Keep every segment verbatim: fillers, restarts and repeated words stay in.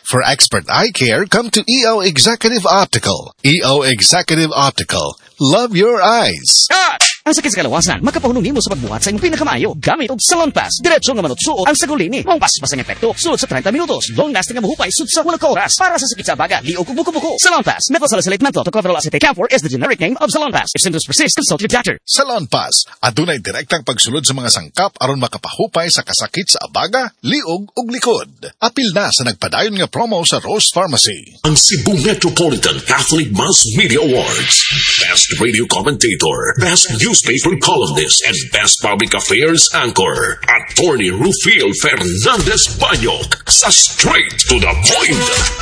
For expert eye care, come to E O Executive Optical. E O Executive Optical. Love your eyes. Ah! Ang sakit sa kalawasan, makapahunong nimo sa pagbuhat sa imong pinakamayo. Gamit og Salon Pass. Diretso nga manutsuot ang sagulini. Mong pas-pas ang epekto. Sulod sa thirty minutos. Long lasting nga mahupay sud sa wala ka oras. Para sa sakit sa baga, liog ug buko-buko. Salon Pass. Methylsalicylate menthol tocopherol acetate camphor is the generic name of Salon Pass. If symptoms persist, consult your doctor. Salon Pass. Adunay direktang pagsulod sa mga sangkap aron makapahupay sa kasakit sa abaga, liog ug likod. Apil na sa nagpadayon nga promo sa Rose Pharmacy. Ang Cebu Metropolitan Catholic Mass Media Awards. Best Radio Commentator, Best Newspaper Columnist, and Best Public Affairs Anchor, Attorney Rufil Fernandez-Banyok sa Straight to the Point.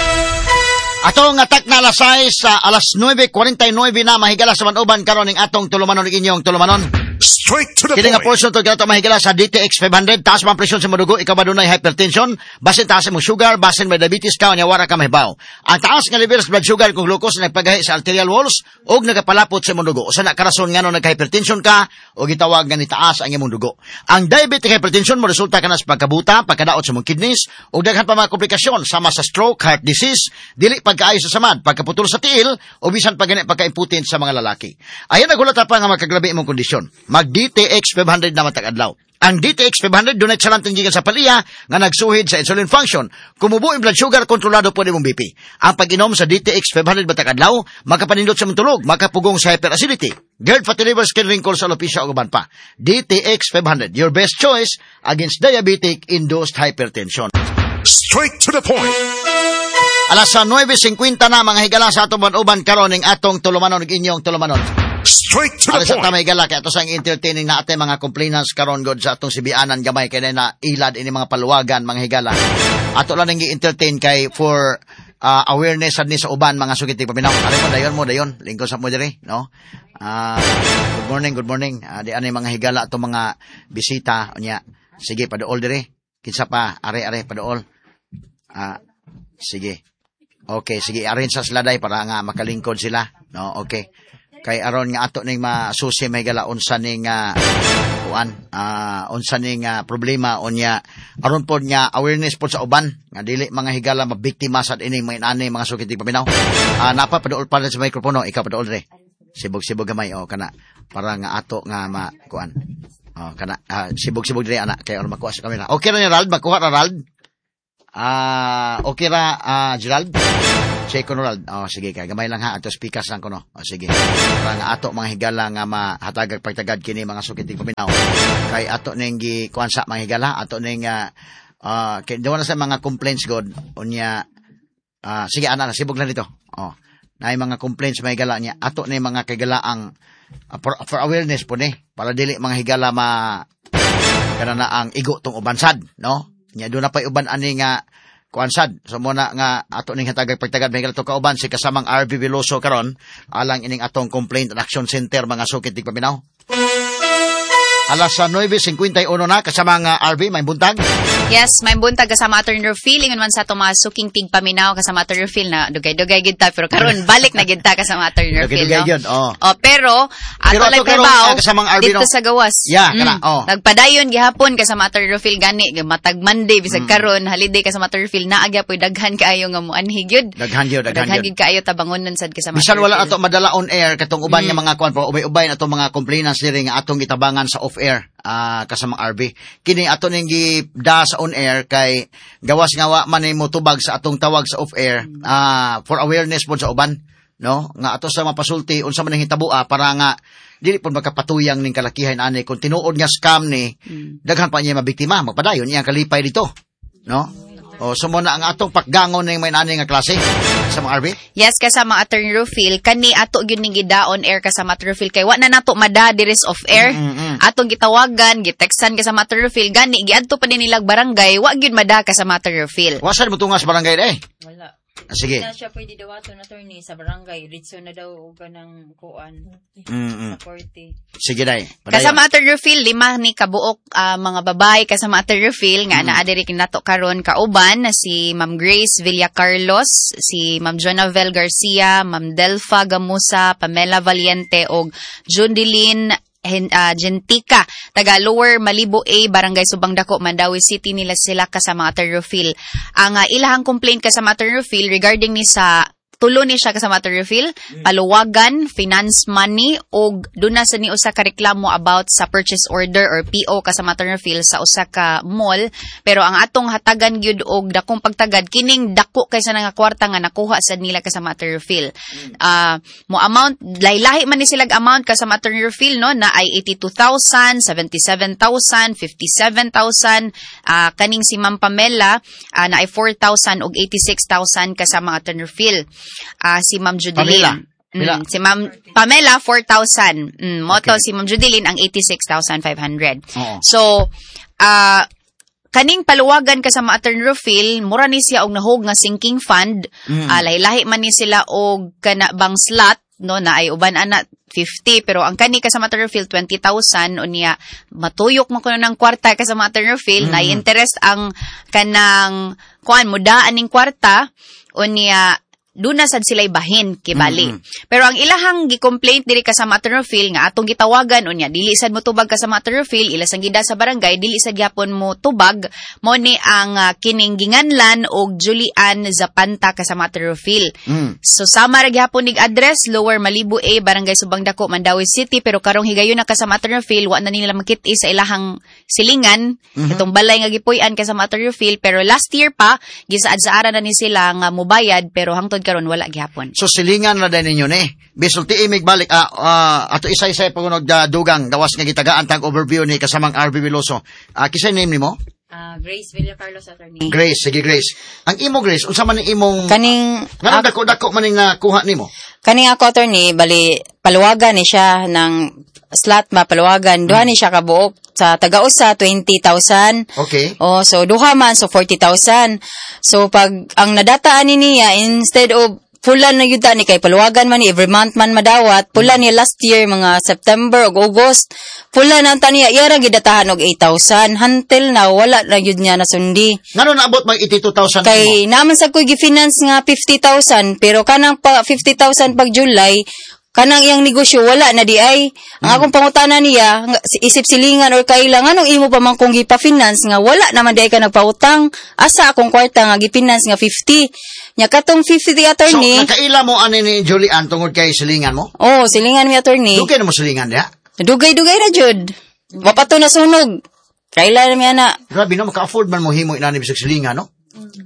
Atong atak na alasay sa alas nine forty-nine na mahigala sa manuban karon ning atong tulumanon ning inyong tulumanon. Straight to the Kini nga point. portion to gato mahigala sa D T X five hundred, taas man presyon sa mudugo, ikaw ba dunay hypertension, basin taas mo sugar, basin may diabetes ka, nya wara ka mahibaw. Ang taas nga level sa blood sugar kung glucose nagpagahi sa arterial walls og nagapalapot sa mudugo. Usa na karason ngano nagka-hypertension ka o gitawag nga ni taas ang imong dugo. Ang diabetic hypertension mo resulta kana sa pagkabuta, pagkadaot sa imong kidneys ug daghan pa mga komplikasyon sama sa stroke, heart disease, dili pagkaayo sa samad, pagkaputol sa tiil o bisan pagani pagka-impotent sa mga lalaki. Ayan nagulat pa nga magkaglabi imong kondisyon. Mag D T X five hundred na matag-adlaw. Ang D T X five hundred dunay salanting gikan sa paliya nga nagsuhid sa insulin function. Kumubo ang blood sugar, kontrolado po imong B P. Ang pag-inom sa D T X five hundred matag-adlaw, makapanindot sa mutulog, makapugong sa hyperacidity, GERD, fatty liver, skin wrinkles, alopecia ug uban pa. D T X five hundred, your best choice against diabetic-induced hypertension. Straight to the point. Alas nine fifty na mga higala sa atong manuban karon ning atong tulumanon ug inyong tulumanon. Straight to the Alas sa point. tamay gala kay ato sang entertaining na ate mga complainants karon god sa atong sibianan gamay kay na ilad ini mga paluwagan mga higala. Ato lang nang gi-entertain kay for uh, awareness sad ni sa uban mga sugiti paminaw. Ari mo dayon mo dayon lingkod sa mo diri, no? Ah, uh, good morning, good morning. Uh, di anay mga higala ato mga bisita unya. Sige paduol diri. Kinsa pa are-are paduol. Ah, uh, sige. Okay, sige arrange sa sila day para nga makalingkod sila, no? Okay. Kay aron nga ato ning masusi may gala unsa ning uh, kuan uh, unsa ning uh, problema unya aron pod nga awareness pod sa uban nga dili mga higala mabiktima sad ining mga inani mga sukiti paminaw. Uh, napa paduol pa sa mikropono, ikaw paduol re. Sibog-sibog gamay o kana para nga ato nga ma kuan. Oh kana uh, sibog-sibog dire ana kay aron makuha sa kamera. Okay ra ni Rald, makuha ra Rald. Ah, uh, okay ra uh, Gerald. Check ko no Rald. Oh sige kay gamay lang ha ato speakers lang ko no. Oh sige. Para nga ato mga higala nga mahatagag pagtagad kini mga sukiting paminaw. Kay ato ning gi kuan sa mga higala, ato ning uh, uh, kay daw na sa mga complaints god unya uh, sige ana sibog lang dito. Oh. Naay mga complaints mga higala niya. Ato ni mga kagalaang uh, for, for awareness po ni para dili mga higala ma kana na ang igo tong ubansad, no? Nya do na pay uban ani nga kuansad. So muna nga ato ning hatagag pagtagad mahigala to kauban si kasamang R V Veloso karon alang ining atong complaint and action center mga sukit tig paminaw. Alas nine fifty-one na kasama nga R V may buntag. Yes, may buntag kasama Attorney Rufil ingon man sa atong mga suking tig paminaw kasama Attorney Rufil na dugay-dugay gid ta pero karon balik na gid ta kasama Attorney Rufil. Dugay-dugay gyud, oh. Oh, pero ato lang trabaho dito sa gawas. Yeah, kana, mm. oh. Nagpadayon gihapon kasama Attorney Rufil gani matag Monday bisag Mm. karon holiday kasama Attorney Rufil na agya poy daghan kaayo nga moanhi gyud. Daghan gyud, daghan Daghan gyud. gyud kaayo tabangonon sad kasama. Bisan wala ato madala on air katong uban Mm. nga mga kuan pero ubay-ubay ato mga complainants diri nga atong gitabangan sa off air. Ah, uh, kasama R B. Kini ato ning gida sa on air kay gawas nga wa man nimo tubag sa atong tawag sa off air ah uh, for awareness pod sa uban, no? Nga ato sa mapasulti unsa man ang hitabua para nga dili pod magkapatuyang ning kalakihan ani kung tinuod nga scam ni mm. daghan pa niya mabiktima magpadayon niya kalipay dito, no? O sumo na ang atong pakgangon ning may ani nga klase sa mga R B. Yes, kasama Attorney Rufil kani ato gyud ning gida on air kasama Attorney Rufil kay wa na nato mada diris off air. Mm-hmm. Atong gitawagan, gitextan kasama Attorney Rufil gani giadto pa ni nilag barangay wa gyud mada kasama Attorney Rufil. Wa sad mo tungas barangay eh. Wala. Ah, sige. Na siya pwede dawato na attorney sa barangay. Ritso na daw o ganang kuan. Mm-hmm. Sa korte. Sige dai. Kasama Attorney Rufil lima ni kabuok uh, mga babae kasama Attorney Rufil nga mm. naa diri kinato karon kauban si Ma'am Grace Villacarlos, si Ma'am Jonavel Garcia, Ma'am Delfa Gamusa, Pamela Valiente og Jundeline uh, Gentica, taga Lower Malibu A, Barangay Subang Dako, Mandawi City, nila sila kasama Terrofil. Ang uh, ilahang complaint kasama Terrofil regarding ni sa tulo ni siya kasama Terrofil, paluwagan, finance money, o doon na sa ni usa ka reklamo about sa purchase order or P O kasama Terrofil sa usa ka mall. Pero ang atong hatagan gyud og dakong pagtagad kining dako kaysa nga kwarta nga nakuha sa nila kasama Terrofil. Uh, mo amount lahi-lahi man ni silang amount kasama Terrofil, no, na ay eighty-two thousand, seventy-seven thousand, fifty-seven thousand, uh, kaning si Ma'am Pamela uh, na ay four thousand ug eighty-six thousand kasama Terrofil. Uh, si Ma'am Judeline. Mm, si Ma'am Pamela, four thousand. Mm, moto, okay. Si Ma'am Judeline, ang eighty-six thousand five hundred. Oo. So, uh, kaning paluwagan kasama Terrofil, mura ni siya og nahog nga sinking fund. Mm. Uh, lahi-lahi man ni sila og kana bang slot, no, na ay uban ana fifty, pero ang kani kasama Terrofil twenty thousand, o niya matuyok mo kuno ng kwarta kasama Terrofil, mm. na interest ang kanang kuan mo daan ning kwarta, o niya doon na sad sila'y bahin, kibali. Mm-hmm. Pero ang ilahang gi-complaint diri kasama Terrofil nga atong gitawagan unya, dili sad mo tubag kasama Terrofil, ila sang gida sa barangay, dili sad gyapon mo tubag, mo ni ang uh, kining ginganlan og Julian Zapanta kasama Terrofil. Mm. So sama ra gyapon nig address, Lower Malibu A, Barangay Subang Dako, Mandawi City, pero karong higayon na kasama Terrofil, wa na nila makit-i sa ilahang silingan, mm-hmm. itong balay nga gipuy-an kasama Terrofil, pero last year pa gisaad-saaran na ni sila nga mobayad, pero hangtod karon wala gyapon. So silingan na din ninyo ni. Bisulti imig balik ah, uh, ato isa-isa pagunog da dugang gawas nga gitagaan tag overview ni kasamang R B Veloso. Ah uh, kisay name nimo? Ah uh, Grace Villa Carlos attorney. Grace, sige Grace. Ang imo Grace, unsa man ang imong kaning ngano ak- dako-dako man ning nakuha nimo? Kaning ako attorney bali paluwagan ni siya ng slot ma paluwagan. Duha hmm. ni siya kabuok sa taga-usa twenty thousand. Okay. Oh, so duha man so forty thousand. So pag ang nadataan ni niya instead of pula na yun ni kay paluwagan man ni every month man madawat, pula ni last year mga September o August, pula na ta niya iyara gidatahan og eight thousand, until na wala na yun niya nasundi. Ngano naabot mag eighty-two thousand kay naman sa koy gi-finance nga fifty thousand, pero kanang pa fifty thousand pag July kanang iyang negosyo wala na di ay. Ang akong pangutana niya, isip silingan or kailangan anong imo pa man kung gipa-finance nga wala naman di ay ka nagpautang. Asa akong kwarta nga gi-finance nga fifty. Nya katong fifty attorney. So nakaila mo ani ni Julian tungod kay silingan mo? Oh, silingan mi attorney. Dugay na mo silingan diha? Dugay-dugay ra jud. Wa pa to nasunog. Kaila na mi ana. Grabe no, maka-afford man mo himo inani bisag silingan no?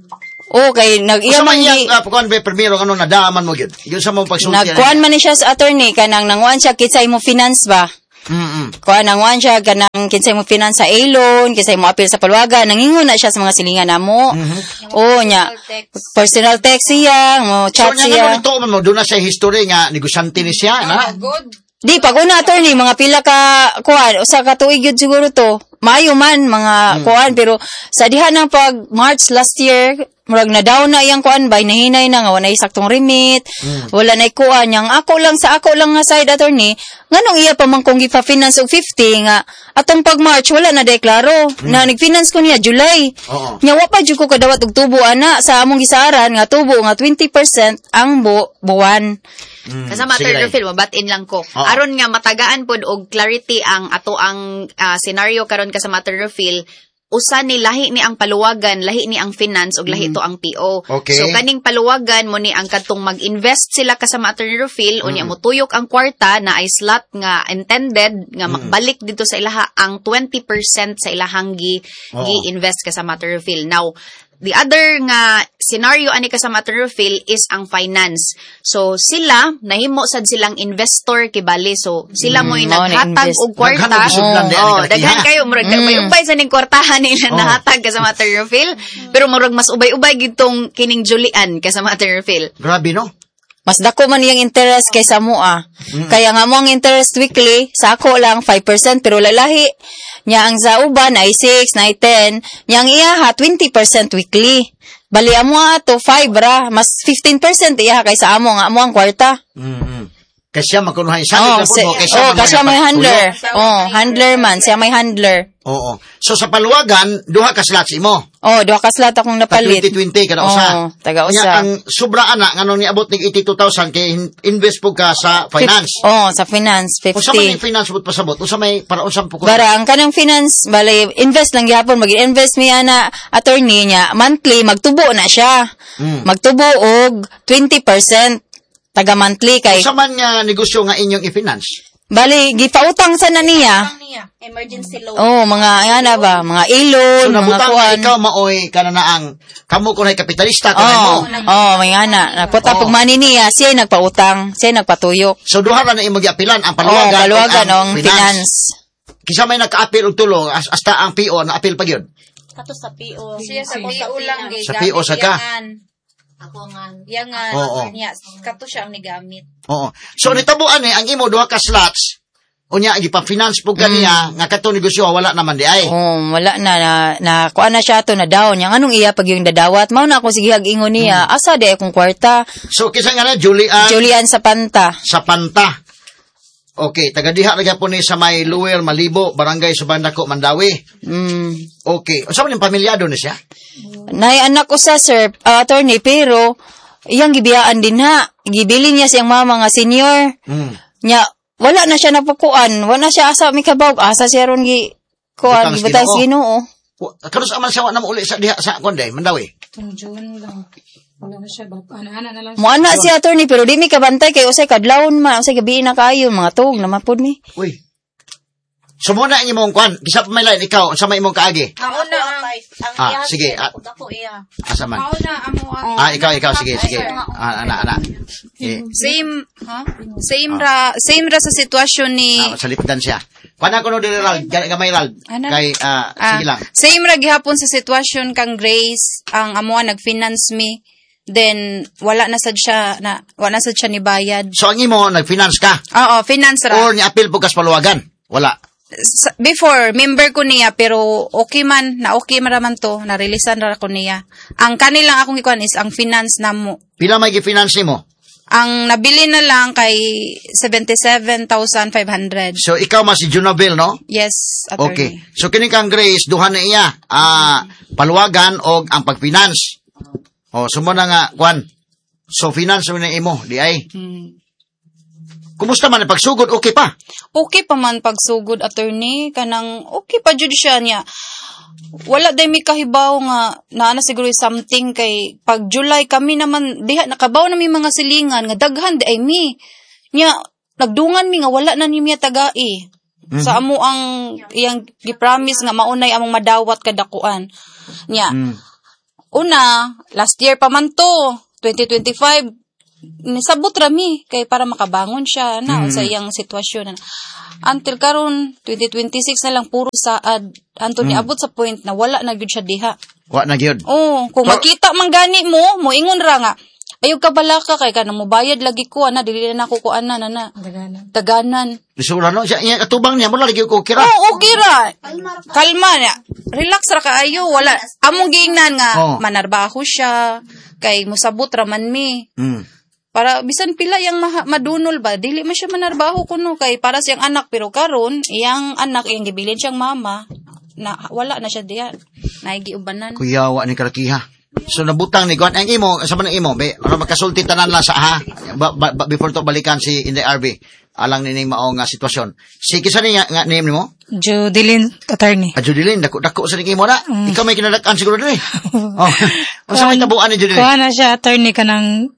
Oh, kay nag-iya man ni uh, kuan be primero ano nadaaman mo gyud. Gyud sa mo pagsulti. Nagkuan man ni siya sa attorney kanang nanguan siya kinsay mo finance ba? Mm. Kuan nanguan siya kanang kinsay mo finance sa A-loan, kinsay mo appeal sa paluwagan, nangingon na siya sa mga silingan namo. Mm-hmm. Oh, nya personal text siya, mo chat so, siya. So nya mo do na sa history nga negosyante ni siya, na? Good. Di pag una attorney mga pila ka kuan usa ka tuig gyud siguro to. Mayo man mga mm. kuan, pero sa diha ng pag March last year murag na down na iyang kuan bay nahinay na nga wala saktong remit, mm. wala na kuan yang ako lang sa ako lang nga side attorney nganong iya pa man kung gipa-finance og fifty nga atong pag March wala na deklaro mm. na nag-finance ko niya July. Oo. Nya wa pa jud ko kadawat og tubo ana sa among gisaran nga tubo nga twenty percent ang bu- buwan. Mm, kasama Terrofil, mabatin lang ko. Oh. Aron nga matagaan pod og clarity ang ato ang uh, scenario karon kasama Terrofil, usa ni lahi ni ang paluwagan, lahi ni ang finance ug lahi mm. to ang P O. Okay. So kaning paluwagan mo ni ang kadtong mag-invest sila kasama Terrofil, mm. unya mo tuyok ang kwarta na ay slot nga intended nga mm. makbalik dito sa ilaha ang twenty percent sa ilahang gi oh. gi-invest kasama Terrofil. Now the other nga scenario ani kasama Terrofil is ang finance. So sila nahimo sad silang investor kibali. So sila mm, mo'y naghatag og kwarta. Oh, daghan kayo murag mm. ubay sa ning kwartahan nila oh. nahatag kasama Terrofil. Pero murag mas ubay-ubay gitong kining Julian kasama Terrofil. Grabe no. Mas dako man iyang interest kaysa mo ah. Mm. Kaya nga mo ang interest weekly, sa ako lang five percent pero lalahi nya ang sa uban ay six, nine, ten, yang iya ha twenty percent weekly. Bali amo ato five ra, mas fifteen percent iya kaysa amo nga amo ang kwarta. Mm-hmm. Kaya siya makunuhay sa Oh, na po, si, no? Kaya oh, man kasi may handler. magpatulo. Oh, handler man. Siya may handler. Oo. So sa paluwagan, duha ka slots imo. Oh, duha ka slot akong napalit. twenty twenty kada Oh, usa. taga Kanya, usa. ang sobra ana nganong niabot ning eighty-two thousand kay in- invest po ka sa finance. Oh, sa finance, Unsa man fifty. yung finance bud pasabot? Unsa may para unsang po ko? Bara, ang kanang finance, bale, invest lang gyapon, mag-invest mi ana attorney niya, monthly, magtubo na siya. Mm. Magtubo og twenty percent taga monthly kay, Unsa man nga negosyo nga inyong i-finance? bale, gipautang sa na niya. Emergency loan. Oh, mga, ano ba, mga ilon, So mga nabutang kuan. ikaw maoy kana na ang kamo kunay kapitalista kanay Oh, mo. oh, may ana. Naputa Oh. pag money niya, siya nagpautang, siya nagpatuyok. So duha ra na imong giapilan ang Oh, paluwagan, paluwagan ug ang ng finance. Kisa may nagka-appeal og tulo as- hasta ang P O na appeal pa gyud. Kato sa P O. Siya sa Ako P O lang. eh, Sa P O sa ka. Ako nga. Yangan. Oo. Niya, kato siya ang nigamit. Oo. So nitabuan ni ang imo duha ka slots unya gipa-finance pug kaniya nga kato negosyo wala naman di ay. Oh, wala na, na, na kuan na siya to, na down. Yang anong iya pag yung dadawat, mao na ako sige hag-ingon niya, asa di akong kwarta. So kisa nga na Julian Julian sa panta. sa Panta. Okay, taga diha ra gyapon ni sa may Luwer, Malibo, Barangay Subandako, Mandawi. Mm. Okay. Unsa man yung pamilyado ni siya? Nay anak ko sa sir, uh, attorney, pero iyang gibiyaan din ha. Gibili niya siyang mama nga senior. Hmm. Nya, wala na siya napukuan. Wala na siya asa may kabawag. Asa siya ron gi kuan, Butang gibutang Ginoo. Ginoo. Wa- Kanus aman siya wa na uli sa diha sa Konday, Mandawi. Itong June lang. Wala na siya. Ba- Ana-ana na lang Mo ana si attorney pero di mi kabantay kay usay kadlawon man, usay gabi na kayo mga tuog na mapud mi. Uy. So mo na ang imong kwan, kisa pa may lain ikaw unsa may imong kaagi? Ako na ang, ang Ah, iya, sige, ah. Ako, ako iya. Asa man? Ako na, amo ang... Ah, ikaw ikaw sige sige. Ah, ana ana. Eh, Same, ha? Same ra, same ra sa sitwasyon ni ah, salipdan siya. Kana kuno diri Ral, gamay Ral. Ano? Kay ah, Ah, sige lang. same ra gihapon sa sitwasyon kang Grace, ang amuan nag-finance me. Then wala na sad siya na wala na sad siya ni bayad. So ang imo nag-finance ka Oo, finance ra. or ni appeal po kas paluwagan? Wala. Sa- before member ko niya pero okay man na okay man raman to, na-releasean ra ko niya. Ang kanilang akong ikuan is ang finance namo. Pila may gi-finance nimo? Ang nabili na lang kay seventy-seven thousand five hundred. So ikaw mas si Junabel, no? Yes, Okay. attorney. So kini kang Grace duha na iya ah paluwagan og ang pag-finance. Oh, sumo na nga kwan. So finance mo na imo, di ay. Hmm. Kumusta man ang pagsugod? Okay pa. Okay pa man pagsugod, attorney, kanang okay pa jud siya niya. Wala day mi kahibaw nga naana siguro something kay pag July kami naman diha nakabaw na mi mga silingan nga daghan di ay mi. Nya nagdungan mi nga wala na ni mi tagai. Sa amo ang iyang gipromise nga maunay among madawat kadakuan. Nya Mm. una, last year pa man to, twenty twenty-five, nisabot rami kay para makabangon siya na sa iyang sitwasyon. Until karon twenty twenty-six na lang puro saad. Anto ni abot sa point na wala na gyud siya diha. Wa na gyud. Oh, kung So- makita man gani mo, mo ingon ra nga ayog ka bala ka kay kanang mobayad lagi ko ana dili na ako ko ana na na. Daganan. Taganan. Isura no siya iya katubang niya mo lagi ko kira. Oh, okay ra. Kalma na. Relax ra kaayo. Wala. Among giingnan nga, Oh. manarbaho siya. Kay musabot ra man mi. Mm. Para bisan pila yang maha, madunol ba, dili man siya manarbaho kuno kay para siyang anak pero karon iyang anak iyang gibilin siyang mama na wala na siya diyan. Naigiubanan. Kuyawa ni karakiha. So nabutang ni Gwan ang imo sa man imo be ano magkasulti tanan lang sa ha ba, ba, ba- before to balikan si Inday R B alang nining mao nga sitwasyon. Si kisa niya nga name nimo? Judilyn, attorney. Ajudilin dako dako sa ning imo na. Ikaw may kinalakan siguro diri. Oh. Unsa may tabuan ni Judilin? Kuha na siya, attorney, kanang...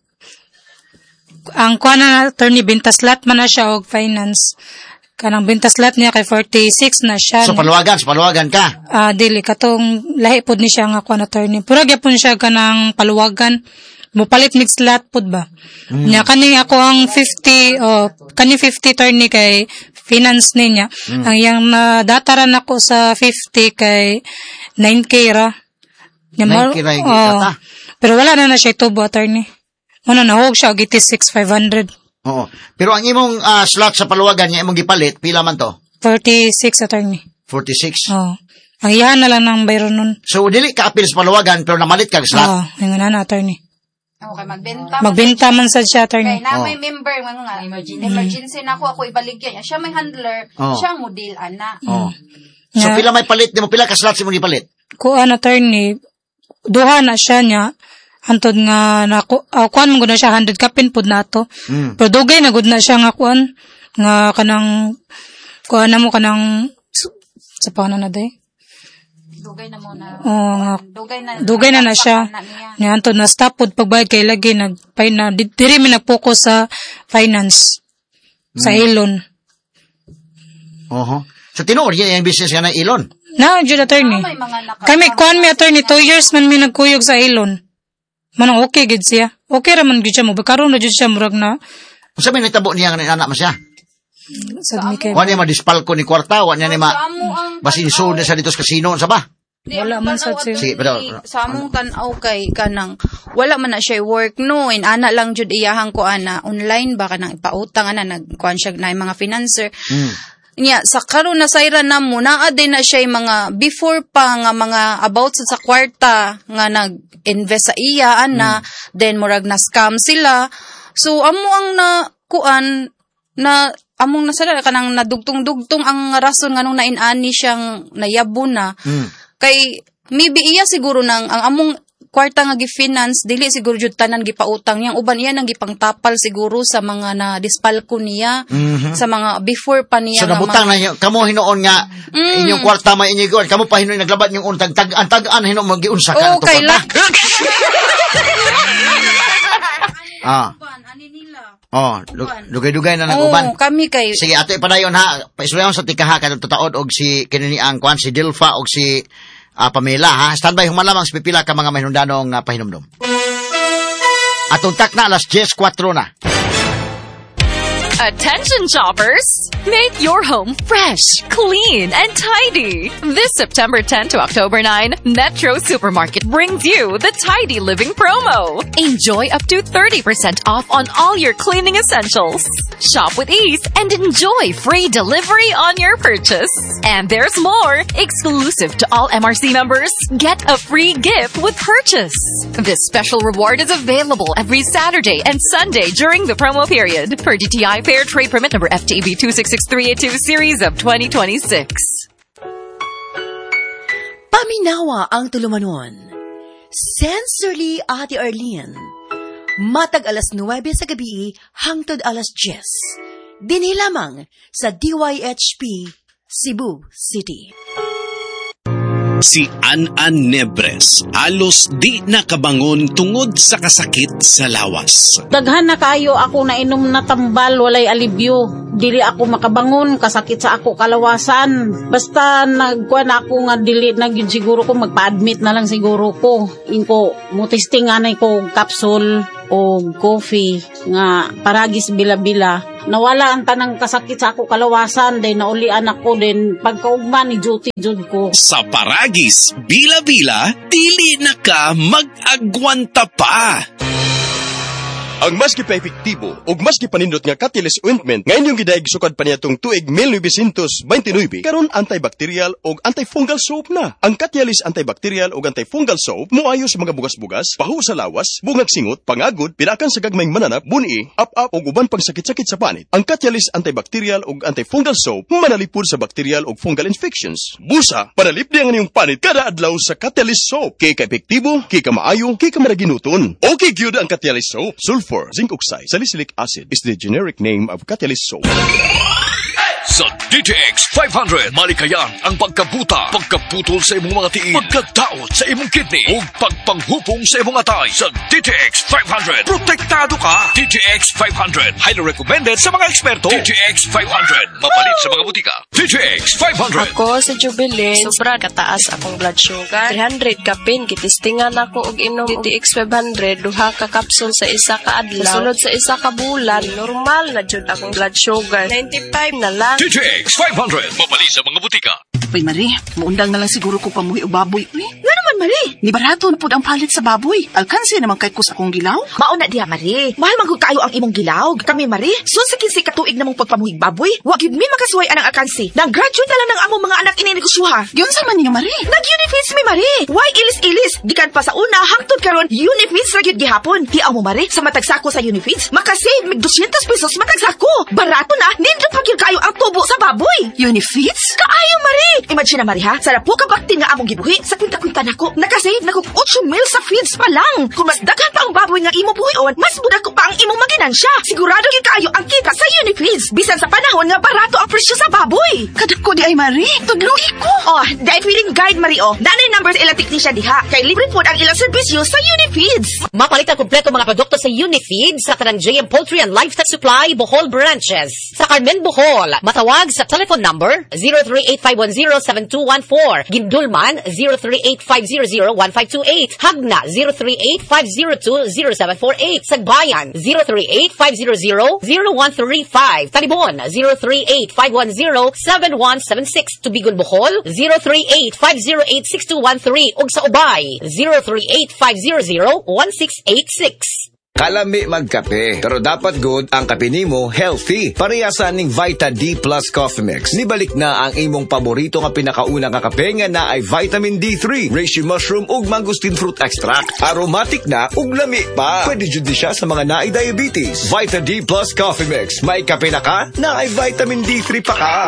Ang kuha na, attorney, bintaslat man na siya og finance. Kanang bintaslat niya kay forty-six na siya. So paluwagan, sa paluwagan ka. Ah, dili katong lahi pod ni siya nga kuan attorney. Pura gyapon siya kanang paluwagan. Mupalit mix slot pod ba. Nya kani ako ang fifty oh kani fifty attorney kay finance niya. Ang yang na dataran ako sa fifty kay nine K ra. Nya nine mar- K ra yung oh. data. Pero wala na na siya tubo attorney. Ano na hog siya og eighty-six five hundred. Oo. Pero ang imong ah, slot sa paluwagan niya imong gipalit pila man to? forty-six attorney. forty-six. Oh. Ang iyahan na lang ng bayron nun. So dili ka apil sa paluwagan pero namalit ka sa slot. Oh, yung na na attorney. Okay, magbenta. Magbenta man sad siya, attorney. Okay, na Oh. may member, mga nga, Emergency. emergency na ako, ako ibaligyan niya. Siya may handler, Oh. siya ang model, ana. Oh. So, Nga. pila may palit? Di mo pila ka slots mo gipalit? Kuan, attorney, duha na siya niya. Antod nga, na, uh, kuan mo na siya, one hundred kapin pod na to. Mm. Pero dugay na gud na siya nga kuan, nga kanang, kuan na mo kanang, sa pa na na day? Dugay na mo na. Oo, nga. Dugay na. Dugay na na siya. Nga antod na stop pod pagbayad kay lagi nagpay na di- diri mi nag-focus sa finance sa Ilon. Oho. So, tinuod niya yung business nga ng Ilon. Na jud attorney. May mga naka- Kami kuan mi attorney two years man mi nagkuyog sa Ilon. Manang okay gid siya. Okay ra man gid siya mo karon na jud siya murag na Kung sabi nagtabo niya nga anak mo siya. sad mi kay. Wala niya madispalko ni kwarta, wala niya ni ma... Sa amo ang Basin iso na sa dito sa kasino, sa ba? Di, Wala ang man tanaw, sad siya. Sige, attorney, pero- sa among tanaw kay kanang wala man na siya work no in ana lang jud iyahang ko ana online ba kanang ipautang ana nagkuan siya na yung mga financer. Mm. Nya sa karon na sayra na mo naa din na siya yung mga before pa nga mga about sa, sa kwarta nga nag-invest sa iya ana then murag na scam sila. So amo ang na kuan na among nasala kanang nadugtong-dugtong ang rason nganong nainani siyang nayabo na. Mm. Kay maybe iya siguro nang ang among kwarta nga gi-finance dili siguro jud tanan gipautang yang uban iya nang gipangtapal siguro sa mga na dispalko niya Mhm. sa mga before pa niya So, nga nabutang na niyo. Kamo hinoon nga, Mm. inyong kwarta may inyong gawin. Kamo pa hinoon naglabat yung untag. Tag-an, tag-an, hinoon mag-iunsa ka. Oo, ng kay kwarta. Ah. ani nila. Oh, lu- dugay-dugay na Oo, nag-uban. kami kay Sige, ato ipadayon ha. Paisulayon sa tikaha katong tutaod og si kinini ang kwan si Dilfa og si ah, Pamela ha. Standby humalamang sa pipila ka mga mahinundanong uh, pahinumdum. Atong tak na alas ten four na. Attention shoppers! Make your home fresh, clean, and tidy. This September tenth to October ninth, Metro Supermarket brings you the Tidy Living promo. Enjoy up to thirty percent off on all your cleaning essentials. Shop with ease and enjoy free delivery on your purchase. And there's more! Exclusive to all M R C members, get a free gift with purchase. This special reward is available every Saturday and Sunday during the promo period per D T I Fair Trade Permit number F T E B two six six three eight two series of twenty twenty-six. Paminawa ang tulumanon. Sensorily, Ate Arlene. Matag alas nuwebe sa gabi hangtod alas diyes. Dinhi lamang sa D Y H P, Cebu City. Si An-An Nebres, halos di nakabangon tungod sa kasakit sa lawas. Daghan na kayo ako na inom na tambal, walay alibyo. Dili ako makabangon, kasakit sa ako kalawasan. Basta nagkuha na ako nga dili na yun siguro ko, magpa-admit na lang siguro ko. Inko, mutistinganay ko capsule o coffee nga paragis bila-bila. Nawala ang tanang kasakit sa ako kalawasan, then naulian ako, then pagkaugman ni duty jud ko. Sa paragis, bila-bila, dili na ka mag-agwanta pa. Ang mas gipa-epektibo ug mas gipanindot nga Catalyst ointment nga inyong gidaig sukad pa niya tong tuig nineteen twenty-nine karon antibacterial ug antifungal soap na. Ang Catalyst antibacterial ug antifungal soap moayo sa mga bugas-bugas, pahu sa lawas, bungag singot, pangagod, pirakan sa gagmayng mananap, buni, up-up ug uban pang sakit-sakit sa panit. Ang Catalyst antibacterial ug antifungal soap manalipod sa bacterial ug fungal infections. Busa, panalip niya ang inyong panit kada adlaw sa Catalyst soap. Kay ka-epektibo, kay ka maayo, kay ka maraginuton. Okay gyud ang Catalyst soap. Sulfur, zinc oxide, salicylic acid is the generic name of Catalyst soap. Sa D T X five hundred, malikayan ang pagkabuta, pagkaputol sa imong mga tiil, pagkadaot sa imong kidney, ug pagpanghupong sa imong atay. Sa D T X five hundred, protektado ka. D T X five hundred, highly recommended sa mga eksperto. D T X five hundred, mapalit sa mga butika. D T X five hundred. Ako sa Jubilee, sobra kataas akong blood sugar. three hundred kapin, kitistingan ako og inom D T X five hundred, duha ka kapsul sa isa ka adlaw. Sunod sa isa ka bulan, normal na jud akong blood sugar. ninety-five na lang. D T X five hundred, mapalit sa mga butika. Uy, Marie, muundang na lang siguro ko pamuhi o baboy. Uy, nga naman Marie. Ni barato na pud ang palit sa baboy. Alkansi naman kay kus akong gilaw. Mauna diha, Marie. Mahal man gud kayo ang imong gilaw. Kami, Marie, sunsa kinsi katuig namong pagpamuhig baboy. Wa gyud mi makasuway anang alkansi. Nang graduate na lang ng among mga anak ini negosyoha. Yun sa man ninyo, Marie. Nag-Unifeeds mi, Marie. Why ilis-ilis? Gikan pa sa una hangtod karon Unifeeds ra gyud gihapon. Hiaw mo, Marie, sa matag sako sa Unifeeds, makasave mig two hundred pesos matag sako. Barato na, nindot pa gyud kayo ang tubo sa baboy. Unifeeds? Kaayo, Marie. Imagine na, Marie, ha? Sarap po kabaktin nga among gibuhi. Sa kwinta-kwinta nako, nakasave nako eight mil sa feeds pa lang. Kung mas daghan pa ang baboy nga imo buhion, mas muda ko pa ang imong maginansya. Sigurado gyud kayo ang kita sa Unifeeds. Bisan sa panahon nga barato ang presyo sa baboy. Kadako di ay, Marie. Tudlugi ko. Oh, dahil feeling guide, Marie, oh. Nanay numbers ilang technician diha. Kay libre po ang ilang serbisyo sa Unifeeds. Mapalit ang kompleto mga produkto sa Unifeeds sa tanang J M Poultry and Livestock Supply, Bohol branches. Sa Carmen, Bohol, matawag sa telephone number zero three eight five one zero seven two one four. Gindulman, zero three eight five zero zero one five two eight. Hagna, zero three eight five zero two zero seven four eight. Sagbayan, zero three eight five zero zero zero one three five. Talibon, zero three eight five one zero seven one seven six. Tubigon, Bohol, zero three eight five zero eight six two one three. Ug sa Ubay, zero three eight five zero zero one six eight six. Kalami magkape, pero dapat good ang kape nimo healthy. Parehasan ning Vita D Plus Coffee Mix. Nibalik na ang imong paborito nga pinakauna nga kape nga na ay vitamin D three, reishi mushroom ug mangosteen fruit extract. Aromatic na ug lami pa. Pwede jud siya sa mga naay diabetes. Vita D Plus Coffee Mix. May kape na ka, na ay vitamin D three pa ka.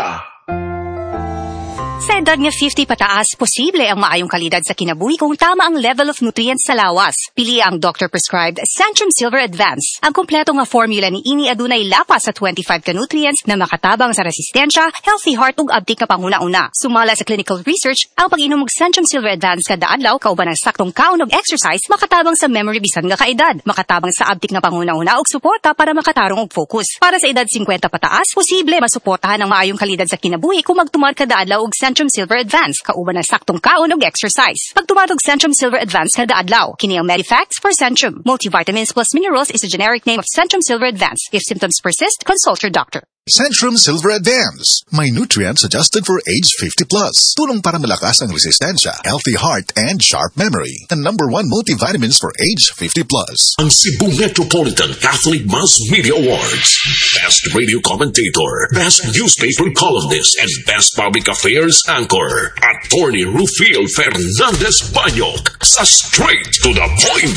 Sa edad nga fifty pataas, posible ang maayong kalidad sa kinabuhi kung tama ang level of nutrients sa lawas. Pili ang doctor-prescribed Centrum Silver Advance. Ang kompleto nga formula ni ini adunay lapas sa twenty-five ka nutrients na makatabang sa resistensya, healthy heart ug abtik nga panguna-una. Sumala sa clinical research, ang pag-inom og Centrum Silver Advance kada adlaw kauban ang saktong kaon og exercise makatabang sa memory bisan nga kaedad, makatabang sa abtik nga panguna-una ug suporta para makatarong og focus. Para sa edad fifty pataas, posible masuportahan ang maayong kalidad sa kinabuhi kung magtumar kada adlaw og Centrum Silver Advance, kauban ng saktong kaon og exercise. Pagtumatog Centrum Silver Advance kada adlaw. Kini ang Medifacts for Centrum. Multivitamins plus minerals is a generic name of Centrum Silver Advance. If symptoms persist, consult your doctor. Centrum Silver Advance. May nutrients adjusted for age fifty plus. Tulong para malakas ang resistensya, healthy heart, and sharp memory. And number one multivitamins for age fifty plus. Ang Cebu Metropolitan Catholic Mass Media Awards. Best Radio Commentator, Best Newspaper Columnist, and Best Public Affairs Anchor. Attorney Rufil Fernandez Banyok. Sa Straight to the Point.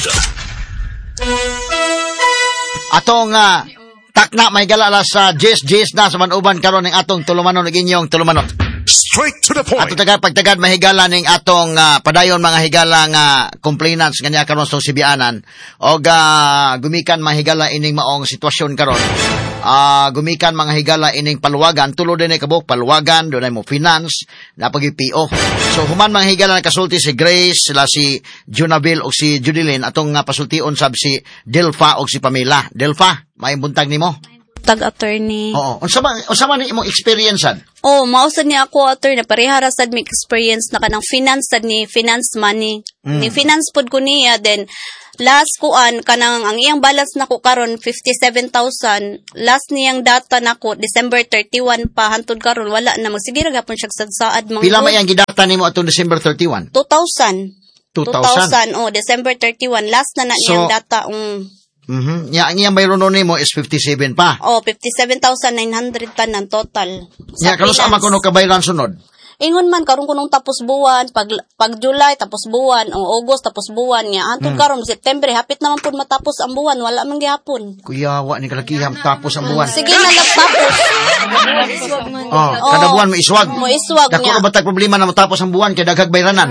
Atong uh, takna may galala sa Jess Jess na sa manuban karon ning atong tulumanon ug inyong tulumanot. Straight to the point. Ato taga pagtagad mahigala ning atong uh, padayon mga higala nga complainants kanya karon sa sibianan og uh, gumikan mahigala ining maong sitwasyon karon. Ah, uh, gumikan mga higala ining paluwagan, tulo din ay kabuk paluwagan, dunay mo finance, napagi P O. So human mga higala nakasulti si Grace, sila si Junabel o si Judilyn, atong nga pasultion sab si Delfa o si Pamela. Delfa, may buntag nimo? Tag-attorney. Oo. Unsa man unsa man imong experience-an? Oh, mausad ni ako attorney pareha ra sad mi experience na kanang finance sad ni finance money. Mm. Ni finance pod ko niya then last kuan kanang ang iyang balance nako karon fifty-seven thousand. Last niyang data nako December thirty-one pa hantud karon wala na magsige ra gapon siya sadsaad mga. Pila may ang gidata nimo atong December thirty-one? two thousand. two thousand. Oh, December thirty-one last na na so, niyang data um Mhm. Ya ang iyang bayron nimo is fifty-seven pa. Oh, fifty-seven thousand nine hundred tanan total. Ya kalos ama kuno ka bayran sunod. Ingon man karon kunong tapos buwan, pag pag July tapos buwan, o August tapos buwan niya. Antud hmm. karon September hapit naman pud matapos ang buwan, wala man gihapon. Kuyawa ni kalakiham tapos ang buwan. Sige na nagtapos. Oh, kada buwan mo iswag. Mo iswag niya. Dako ba tag problema na matapos ang buwan kay daghag bayranan.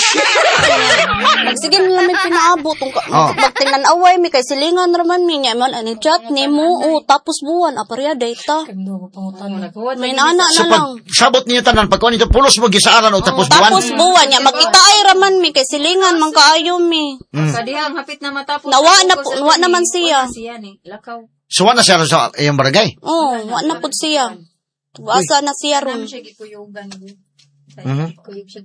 Sige na lang may pinaabot. Oh. Magtingnan away, may kay silingan naman mi niya. Man, ani chat ni mo, oh, tapos buwan. Aparya, data. May nana na so, lang. Pag sabot niyo tanan, pagkuhan ito, pulos mo gisaaran o tapos oh, buwan. Tapos buwan niya. Magkita ay raman mi, kay silingan, man kaayo mi. Mm. Kadihang hapit na matapos. Nawa na, nawa naman siya. So, wala siya sa iyong barangay? Oo, oh, wala na po siya. Asa na siya ron. Mhm.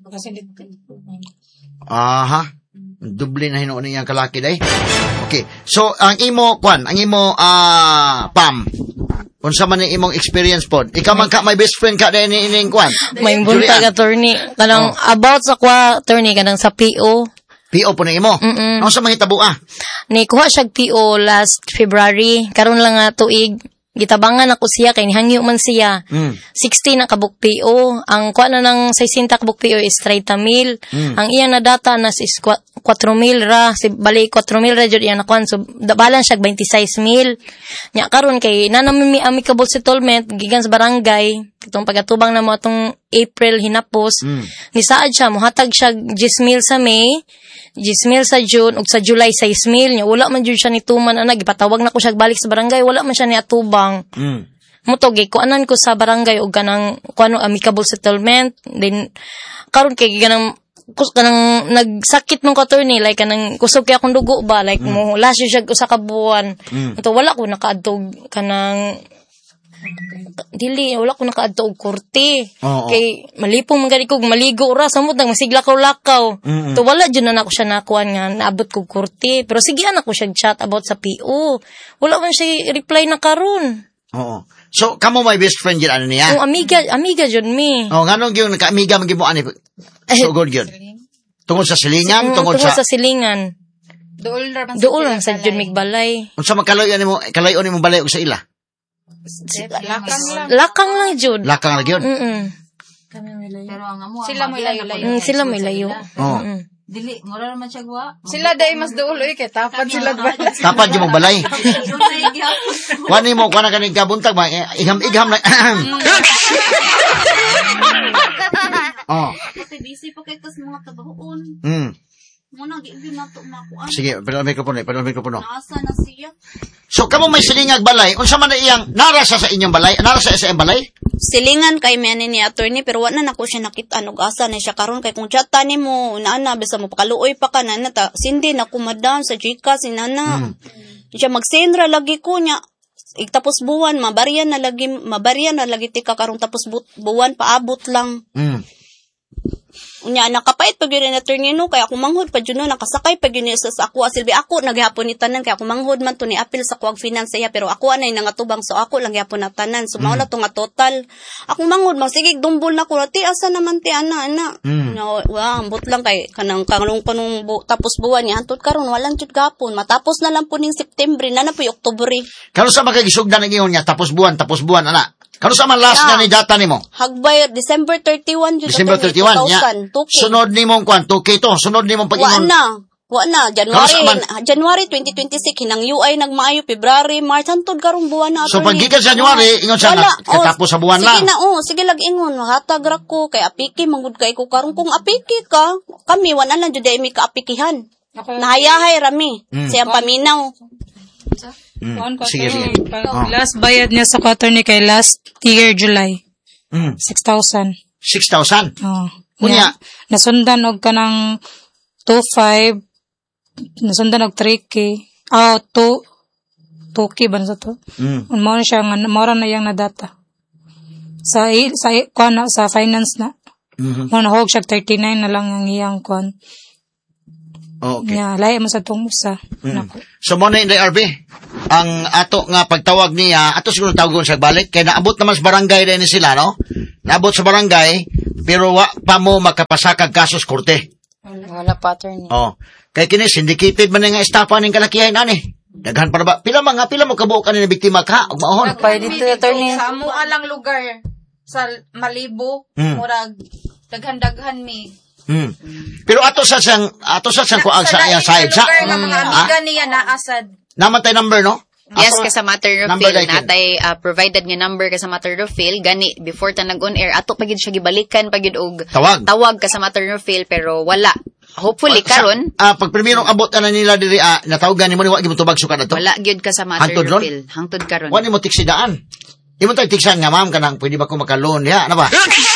Aha. Dubli na hinuon niyang kalaki day. Okay. So ang imo kwan, ang imo ah Pam. Unsa man ang imong experience pod? Ikaw man ka my best friend ka din ni ining kwan. May buntag attorney. Kanang Oh. about sa kwa attorney kanang sa P O. P O po na imo. Mm-mm. Ano sa mga hitabo ah? Ni kuha siya P O last February. Karon lang nga tuig. Gitabangan ako siya kay nihangyo man siya. Mm. sixty na kabuk P O. Ang kuha na ng sixty kabuk P O is thirty mil. Mm. Ang iya na data nas is four mil ra. Si bali four mil ra jud iya na kuan. So da- balance siya twenty-six mil. Nya karon kay nanami amicable settlement gikan sa barangay. Itong pagatubang na mo atong April hinapos. Mm. Ni saad siya mohatag siya ten mil sa May. ten mil sa June ug sa July six mil nya wala man jud siya ni tuman ana gipatawag na ko siya balik sa barangay wala man siya ni atubang. Mm. Muto gi kuanan ko sa barangay og kanang kuano amicable settlement then karon kay kanang kus kanang nagsakit mong attorney like kanang kusog kay akong dugo ba like Mm. mo last siya usa ka buwan. Mm. Ito wala ko nakaadtog kanang dili wala ko nakaadto og korte. Oo. Kay malipong man gani kog maligo ra samot nang masigla ko lakaw. Mm-mm. To wala jud na nako siya nakuan nga naabot kog korte. Pero sige anak ko siya chat about sa P O. Wala man siya reply na karon. Oo. So kamo my best friend gyud ano niya? Oh amiga amiga jud mi. Oh, nganong gyud naka-amiga man gyud mo ani? So good gyud. Tungod sa silingan, Mm, tungod tungod sa sa silingan. Dool ra man Dool lang sa jud migbalay. unsa man kalayo nimo kalayo nimo balay og sa ila? Lakang lang. Lakang lang jud. Lakang ra gyud. Mm. Pero ang amo, Sila may layo-layo. Mm, sila may layo. Oo. Mm. Dili, mura naman siya gawa. Sila day mas dool oy kay tapad sila ba. Tapad gyud mo balay. Kuan nimo kuan kaning kabuntag ba igam-igam na. Oh. Kasi busy pa kay kas mga kabahoon. Mm. Muna, di din nato makuan. Sige, pero mikropono, pero mikropono. Nasa na siya. So kamo may silingag balay, unsa man na iyang nara sa sa inyong balay? Nara sa sa iyang balay? Silingan kay mani ni attorney pero wala na nako siya nakita og asa na siya karon kay kung chat ni mo naana bisa mo pakaluoy pa ka na ta sindi na kumadan sa Gcash inana. Mm. Siya magsendra lagi ko nya igtapos buwan mabarya na lagi mabarya na lagi tika karon tapos bu- buwan paabot lang. Mm. Unya nakapait pag yun attorney no kaya ako manghod pa jud no nakasakay pag yun sa, sa ako asilbi ako naghapon ni tanan kaya ako manghod man to ni apil sa kuwag finance iya pero ako anay nangatubang so ako lang gyapon na tanan so mao na to nga total ako manghod man sige dumbol na ko ti asa naman ti ana ana Mm. no wa ambot lang kay kanang kanong panong bu, tapos buwan ni antud karon walang jud gapon matapos na lang po ning September na na po Oktubre Kano sa makagisugdan ng iyon niya tapos buwan tapos buwan ana? Kano sa man last Yeah. na ni data nimo? hagbay December thirty-one jud December attorney, thirty-one nya. two thousand, two K. Sunod nimo kwan two K to, sunod nimo Wa pag-ingon. na. Wa na. January, Kamusta man? January twenty twenty-six, hinang U I nagmaayo, February, March, hantod karong buwan na. So attorney. pag gikan sa January, ingon siya Wala. na katapos sa buwan sige lang. Sige na, oh. Sige lag ingon. Hatag ra ko. Kay apiki, manggod kay ko karong kung apiki ka. Kami, wala lang, juday mi ka-apikihan. Nahayahay rami. Mm. Siyang paminaw. Mm. Sige, sige. Oh. Last bayad niya sa quarter ni kay last year July. Mm. six thousand. six thousand? Oh. Unya? Nya, nasundan og kanang two five, nasundan og three K. Ah, two two K ba na sa to? Mm. Mao na siya nga mao na yang na data. Sa i- sa i- kuan na, sa finance na. Mhm. Mo na hog siya thirty-nine na lang ang iyang kuan. Okay. Nya, lahi mo sa tong usa. Mm. So mo na R B, ang ato nga pagtawag niya, ato siguro tawagon sa balik, kaya naabot naman sa barangay din sila, no? Naabot sa barangay, pero wa pa mo makapasakag kasos korte. Wala pattern niya. Oh. Kay kini syndicated man nga estafa ning kalakihan ani. Daghan para ba? Pila mga pila mo kabuok ka ni biktima ka og maahon. Pwede dito attorney. Sa amo alang lugar sa Malibu, Hmm. murag daghan-daghan mi. Hmm. Pero ato sa sang ato sa sang kuag sa iyang side sa. Lugar nga mga Ah? amiga niya naasad. Namatay number no? Yes, Ato- kasama Mater number Rufil. like yun. Natay uh, provided nga number kasama Mater Rufil. Gani, before ta nag-on air, ato pagid siya gibalikan, pagid og Tawag. tawag kasama Mater Rufil, pero wala. Hopefully, karon Ah, pag primerong abot na nila diri ah, natawagan nimo ni wa gibutubag suka na to. wala gyud kasama Mater Hangtod ron? Rufil. Hangtod karon. Wa nimo tiksidaan. Imo tay tiksan nga ma'am kanang pwede ba ko maka-loan diha, ano ba?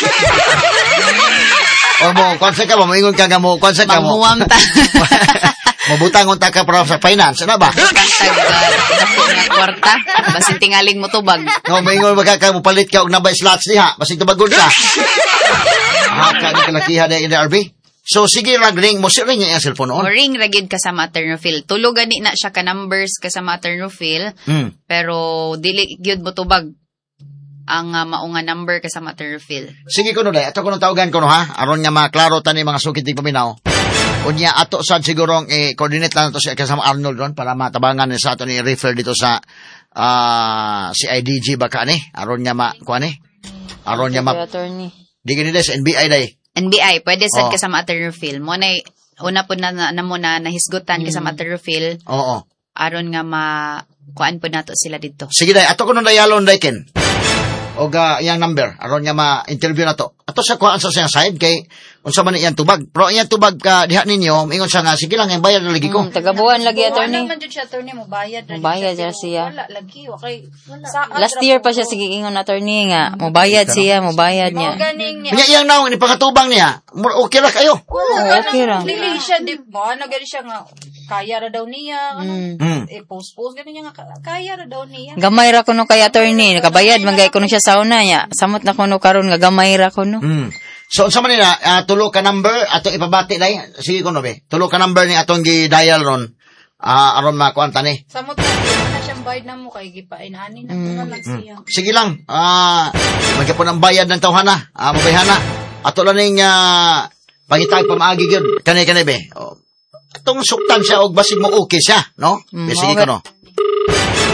O mo, konsa ka ba? Moingon ka nga mo, konsa ka mo. Manguwam ta. Mabutang unta ka para sa finance, ano ba? Tag dako nga kwarta. Basin tingaling mo tubag. No, moingon ba ka ka mo palit ka og nabay slots diha, basig tubagon ka. Haka ni kalakiha na in R B. So, sige, rag-ring mo. Si ring yung cellphone O noon. ring ragid ka sa maternofil. Tulog gani na siya ka numbers ka sa maternofil. Hmm. Pero dili gyud mo tubag ang uh, maunga number ka sa maternofil. Sige ko no, day. Ato ko no tawagan ko no, ha? Aron nga maklaro ta ni mga sukit ni paminaw. Unya, ato sad siguro, eh, coordinate lang ito si kasama Arnold ron para matabangan ni sa ato ni refer dito sa uh, si I D G baka ni. Aron nga ma, kuha ni? Aron nga ma, attorney. di ganun sa N B I day. N B I, pwede sad Oh. ka sa maternofil. Mo na, una po na, na, na mo na nahisgutan ka sa maternofil. Oo. Aron nga ma, kuan po nato sila dito. Sige day, ato ko no dayalon day ken. O ga iyang number, aron nga ma-interview na to. Ato sa kuhaan sa siyang side, kay unsa man iyang tubag. Pero iyang tubag ka diha ninyo, ingon siya nga, sige lang, yung bayad na lagi ko. Mm, tagabuan lagi attorney. Wala man dyan siya, attorney, mo bayad. na Mobayad dyan siya siya. Wala, lagi, okay. Sa Last year pa siya sige ingon attorney nga, mobayad siya, mobayad niya. ganing niya. Kanya iyang naong, ni pangatubang niya, mur- okay ra kayo. Oo, okay ra. Dili siya, di ba? Ano gani siya nga, kaya ra daw niya. Ano, Mm. eh, post-post, gani niya nga, kaya ra daw niya. Gamay ra kuno kay attorney, nakabayad man gay kuno siya sa una niya. Samot na kuno karon nga gamay ra kuno. Mm. So, unsa man nila, uh, tulo ka number, atong ipabati day, sige ko no be, tulo ka number ni atong gi-dial ron, uh, aron makuan tani. Samot na, na siyang bayad na mo, kay gipainani na. Mm. lang siya. Sige lang, ah, uh, magkapon ang bayad ng tawhana, ah, uh, mabayhana. Ato lang ning, uh, pangitag pamaagi gyud kanay-kanay be. Oh, atong suktan siya og basig mo okay siya, no? Mm, Be, sige ko no.